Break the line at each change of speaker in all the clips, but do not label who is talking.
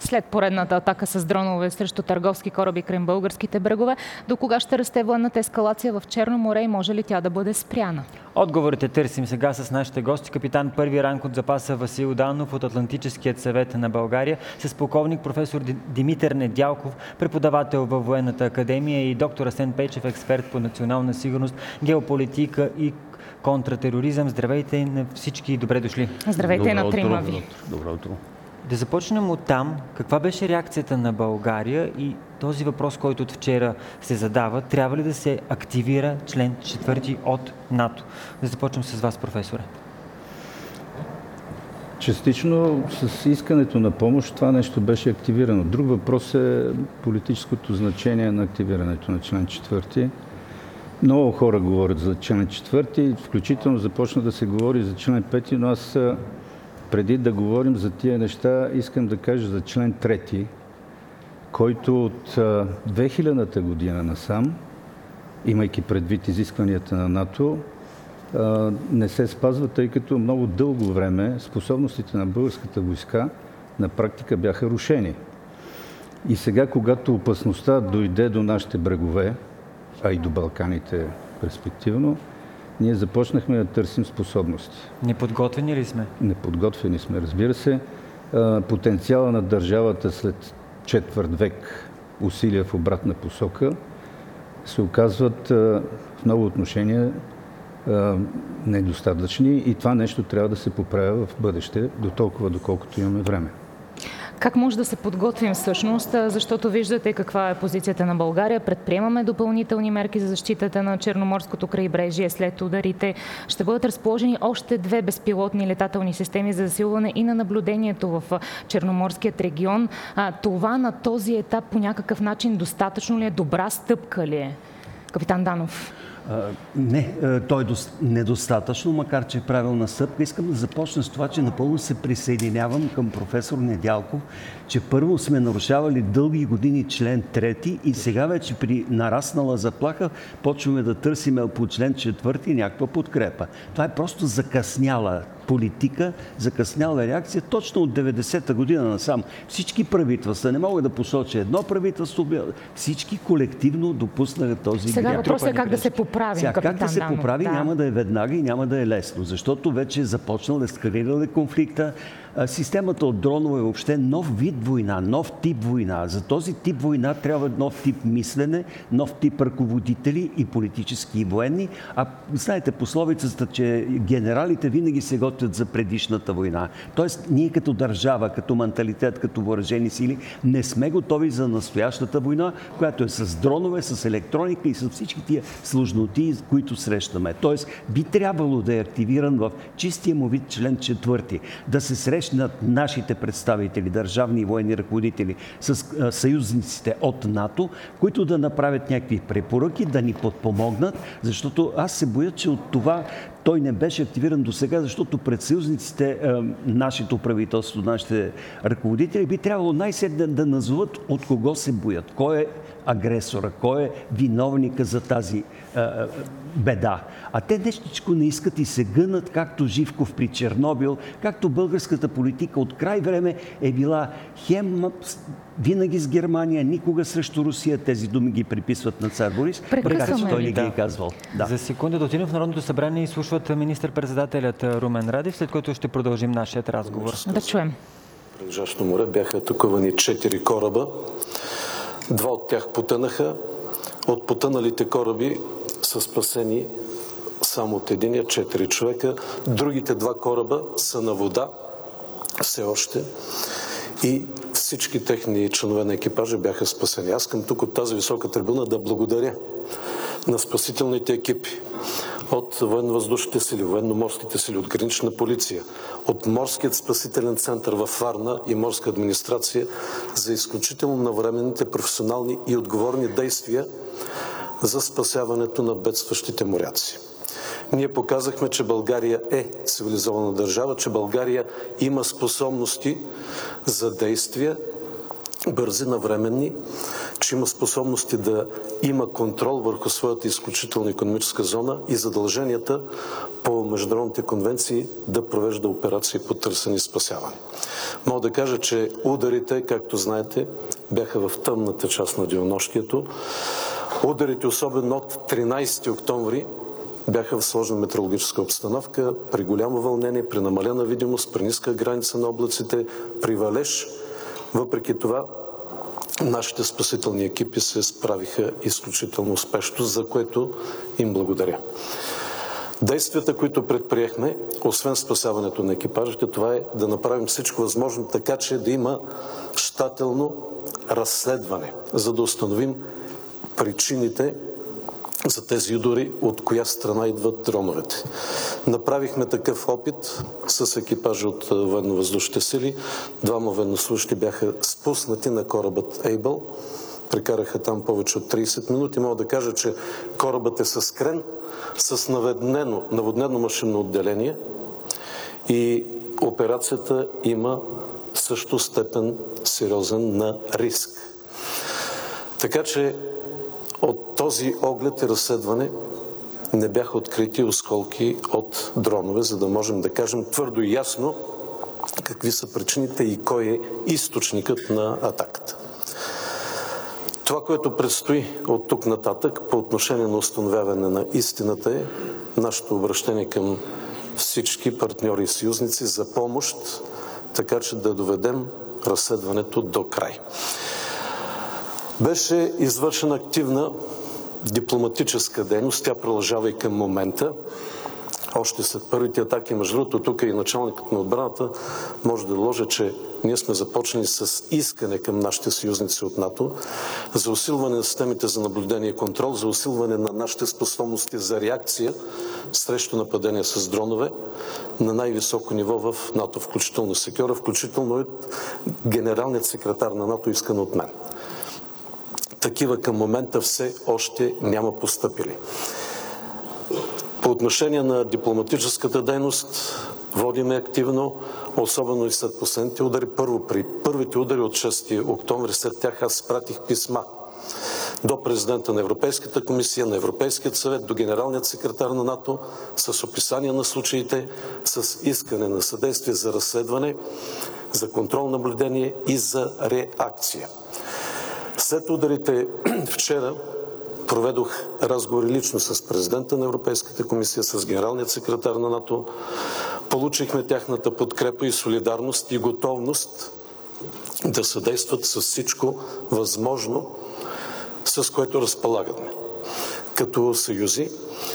След поредната атака с дронове срещу търговски кораби край българските брегове, до кога ще расте военната ескалация в Черно море и може ли тя да бъде спряна?
Отговорите търсим сега с нашите гости. Капитан първи ранг от запаса Васил Данов от Атлантическият съвет на България, с полковник професор Димитър Недялков, преподавател във Военната академия, и доктор Асен Пейчев, експерт по национална сигурност, геополитика и контратероризъм. Здравейте на всички и добре дошли.
Здравейте и на трима ви.
Добро утро.
Да започнем от там. Каква беше реакцията на България и този въпрос, който от вчера се задава? Трябва ли да се активира член 4 от НАТО? Да започнем с вас, професоре.
Частично с искането на помощ това нещо беше активирано. Друг въпрос е политическото значение на активирането на член 4. Много хора говорят за член 4, включително започна да се говори за член 5, но аз преди да говорим за тия неща, искам да кажа за член 3, който от 2000-та година насам, имайки предвид изискванията на НАТО, не се спазва, тъй като много дълго време способностите на българската войска на практика бяха рушени. И сега, когато опасността дойде до нашите брегове, а и до Балканите перспективно, ние започнахме да търсим способности.
Неподготвени ли сме?
Неподготвени сме, разбира се. Потенциала на държавата след четвърт век усилия в обратна посока се оказват в много отношения недостатъчни и това нещо трябва да се поправя в бъдеще, до толкова доколкото имаме време.
Как може да се подготвим всъщност, защото виждате каква е позицията на България. Предприемаме допълнителни мерки за защитата на Черноморското крайбрежие след ударите. Ще бъдат разположени още 2 безпилотни летателни системи за засилване и на наблюдението в Черноморският регион. Това на този етап по някакъв начин достатъчно ли е? Добра стъпка ли е? Капитан Данов.
Не, той е недостатъчно, макар че е правилна стъпка. Искам да започна с това, че напълно се присъединявам към професор Недялков, че първо сме нарушавали дълги години член 3 и сега вече при нараснала заплаха почваме да търсим по член 4 някаква подкрепа. Това е просто закъсняла политика, закъсняла реакция точно от 90-та година насам. Всички правителства, не мога да посоча едно правителство, всички колективно допуснаха този грях.
Сега въпросът е как да се поправим,
сега,
капитан
как да се
Данов,
поправи, няма да е веднага и няма да е лесно, защото вече е започнал, ескалирал конфликта. Системата от дронове е въобще нов вид война, нов тип война. За този тип война трябва нов тип мислене, нов тип ръководители и политически и военни. А знаете пословицата, че генералите винаги се готвят за предишната война. Тоест, ние като държава, като менталитет, като въоръжени сили, не сме готови за настоящата война, която е с дронове, с електроника и с всички тия сложноти, които срещаме. Тоест, би трябвало да е активиран в чистия му вид член 4, да се срещнат нашите представители, държавни и военни ръководители с съюзниците от НАТО, които да направят някакви препоръки, да ни подпомогнат, защото аз се боя, че от това той не беше активиран до сега, защото пред съюзниците, нашето правителство, нашите ръководители би трябвало най-сетне да назоват от кого се боят, кой е агресора, кой е виновника за тази беда. А те нещичко не искат и се гънат, както Живков при Чернобил, както българската политика от край време е била хем винаги с Германия, никога срещу Русия. Тези думи ги приписват на цар Борис, макар че той не ги е казвал. Да.
За секунда да отидем в Народното събрание и слушват министър-председателят Румен Радев, след което ще продължим нашият разговор.
Да чуем.
Прилежащо море бяха атакувани 4 кораба. 2 от тях потънаха. От потъналите кораби са спасени само от единия 4 човека. Другите 2 кораба са на вода все още и всички техни членове на екипажа бяха спасени. Аз искам тук от тази висока трибуна да благодаря на спасителните екипи от военно-въздушните сили, военно-морските сили, от гранична полиция, от Морският спасителен център във Варна и морска администрация за изключително навременните професионални и отговорни действия за спасяването на бедстващите моряци. Ние показахме, че България е цивилизована държава, че България има способности за действия бързи, навременни, че има способности да има контрол върху своята изключителна икономическа зона и задълженията по международните конвенции да провежда операции по търсене и спасяване. Мога да кажа, че ударите, както знаете, бяха в тъмната част на денонощието. Ударите, особено от 13 октомври, бяха в сложна метеорологическа обстановка, при голямо вълнение, при намалена видимост, при ниска граница на облаците, при валеж. Въпреки това, нашите спасителни екипи се справиха изключително успешно, за което им благодаря. Действията, които предприехме, освен спасяването на екипажите, това е да направим всичко възможно така, че да има щателно разследване, за да установим причините за тези удари, от коя страна идват дроновете. Направихме такъв опит с екипажи от военно-въздушните сили. 2 военнослужещи бяха спуснати на корабът Able. Прекараха там повече от 30 минути. Мога да кажа, че корабът е с крен, с наводнено машинно отделение и операцията има също степен сериозен на риск. Така че от този оглед и разследване не бяха открити осколки от дронове, за да можем да кажем твърдо и ясно какви са причините и кой е източникът на атаката. Това, което предстои от тук нататък по отношение на установяване на истината, е нашето обращение към всички партньори и съюзници за помощ, така че да доведем разследването до край. Беше извършена активна дипломатическа дейност, тя продължава и към момента. Още след първите атаки, между другото, тук и началникът на отбраната може да доложи, че ние сме започнали с искане към нашите съюзници от НАТО за усилване на системите за наблюдение и контрол, за усилване на нашите способности за реакция срещу нападения с дронове на най-високо ниво в НАТО, включително секюра, включително и генералният секретар на НАТО, искан от мен. Такива към момента все още няма постъпили. По отношение на дипломатическата дейност водиме активно, особено и след последните удари. Първо, при първите удари от 6 октомври, след тях аз спратих писма до президента на Европейската комисия, на Европейският съвет, до генералният секретар на НАТО с описание на случаите, с искане на съдействие за разследване, за контрол, наблюдение и за реакция. След ударите вчера проведох разговори лично с президента на Европейската комисия, с генералният секретар на НАТО. Получихме тяхната подкрепа и солидарност и готовност да съдействат с всичко възможно, с което разполагаме като съюзи.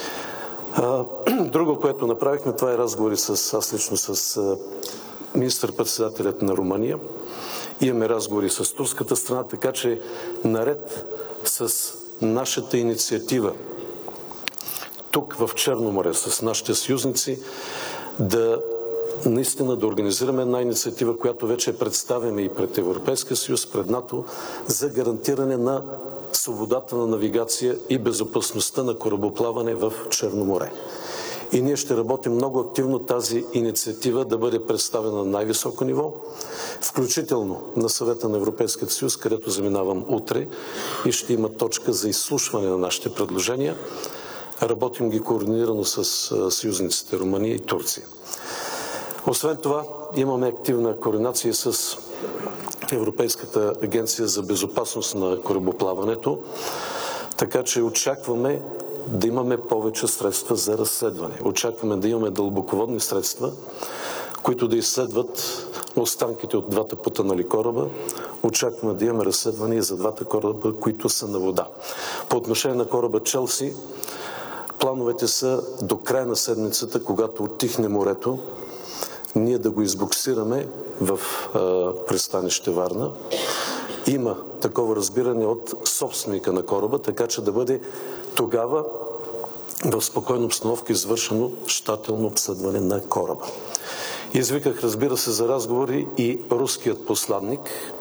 Друго, което направихме, това е разговори аз лично с министър-председателят на Румъния. Имаме разговори с турската страна, така че наред с нашата инициатива тук в Черно море, с нашите съюзници, наистина да организираме една инициатива, която вече представяме и пред Европейския съюз, пред НАТО, за гарантиране на свободата на навигация и безопасността на корабоплаване в Черно море. И ние ще работим много активно тази инициатива да бъде представена на най-високо ниво, включително на Съвета на Европейския съюз, където заминавам утре и ще има точка за изслушване на нашите предложения. Работим ги координирано с съюзниците Румъния и Турция. Освен това, имаме активна координация с Европейската агенция за безопасност на корабоплаването, така че очакваме да имаме повече средства за разследване. Очакваме да имаме дълбоководни средства, които да изследват останките от двата потънали кораба. Очакваме да имаме разследване и за двата кораба, които са на вода. По отношение на кораба Челси, плановете са до края на седмицата, когато оттихне морето, ние да го избуксираме в пристанище Варна. Има такова разбиране от собственика на кораба, така че да бъде тогава в спокойна обстановка извършено щателно обследване на кораба. Извиках, разбира се, за разговори и руският посланник.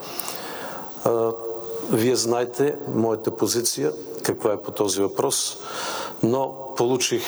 Вие знаете моята позиция, каква е по този въпрос, но получих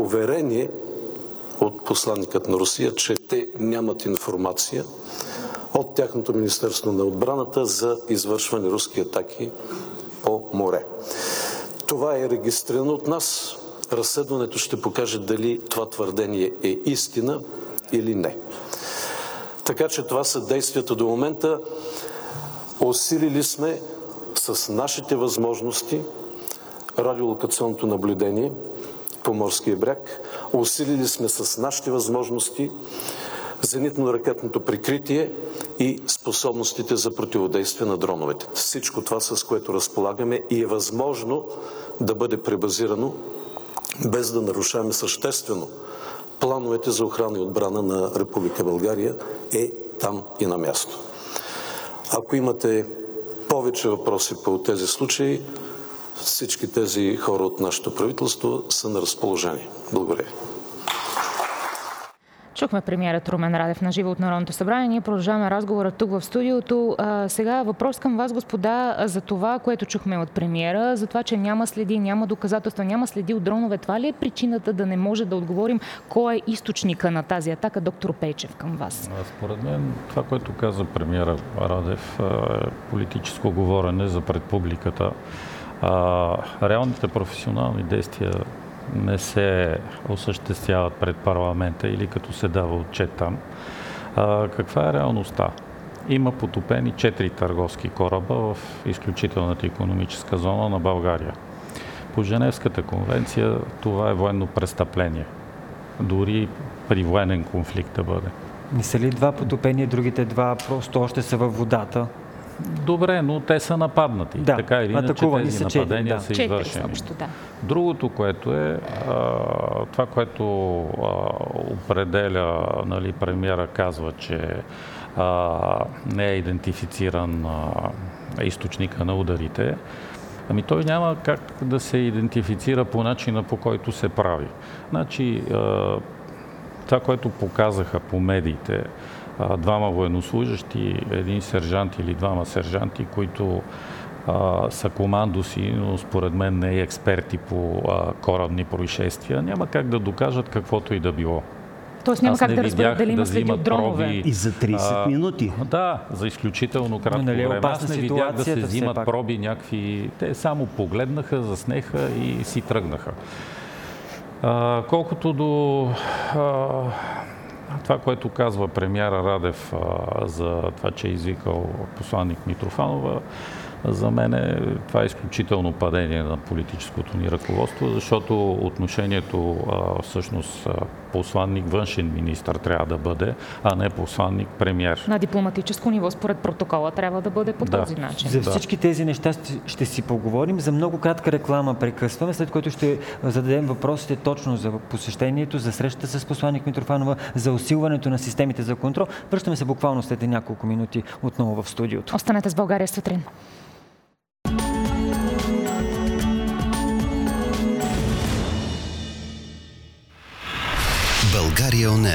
уверение от посланникът на Русия, че те нямат информация от тяхното Министерство на отбраната за извършване руски атаки по море. Това е регистрирано от нас. Разследването ще покаже дали това твърдение е истина или не. Така че това са действията до момента. Усилили сме с нашите възможности радиолокационното наблюдение по морския бряг. Усилили сме с нашите възможности зенитно-ракетното прикритие и способностите за противодействие на дроновете. Всичко това, с което разполагаме и е възможно да бъде пребазирано, без да нарушаваме съществено плановете за охрана и отбрана на Република България, е там и на място. Ако имате повече въпроси по тези случаи, всички тези хора от нашето правителство са на разположение. Благодаря.
Чухме премиерът Румен Радев на живо от Народното събрание. Ние продължаваме разговора тук в студиото. Сега въпрос към вас, господа, за това, което чухме от премиера, за това, че няма следи, няма доказателства, няма следи от дронове. Това ли е причината да не може да отговорим кой е източника на тази атака? Доктор Пейчев, към вас.
Според мен това, което каза премиера Радев, е политическо говорене за пред публиката. Реалните професионални действия не се осъществяват пред парламента или като се дава отчет там. Каква е реалността? Има потопени 4 търговски кораба в изключителната икономическа зона на България. По Женевската конвенция това е военно престъпление. Дори при военен конфликт да бъде.
Не са ли 2 потопени, другите 2 просто още са във водата?
Добре, но те са нападнати.
Да,
така или иначе тези нападения са
4
извършени.
също, да.
Другото, което е, това, което определя, нали, премиера казва, че не е идентифициран източника на ударите, ами той няма как да се идентифицира по начина, по който се прави. Значи, това, което показаха по медиите, 2 военнослужащи, 1 сержант или 2 сержанти, които са командоси, но според мен не е експерти по корабни происшествия, няма как да докажат каквото и да било.
Тоест няма как да разберат дали има следи от дронове.
И за 30 минути.
Да, за изключително кратко време. Аз не видях да се взимат проби някакви... Те само погледнаха, заснеха и си тръгнаха. Колкото до това, което казва премиера Радев за това, че е извикал посланник Митрофанова, за мен това е изключително падение на политическото ни ръководство, защото отношението всъщност посланник външен министър трябва да бъде, а не посланник премиер.
На дипломатическо ниво, според протокола, трябва да бъде по този начин.
За всички тези неща ще си поговорим. За много кратка реклама прекъсваме, след което ще зададем въпросите точно за посещението, за срещата с посланник Митрофанова, за усилването на системите за контрол. Връщаме се буквално след няколко минути отново в студиото.
Останете с България сутрин.
България